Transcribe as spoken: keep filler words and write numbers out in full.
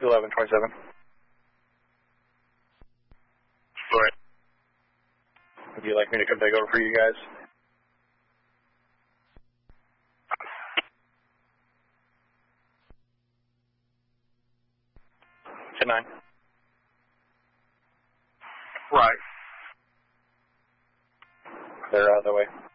eleven twenty-seven. Right. Would you like me to come take over for you guys? ten nine. Right. They're out of the way.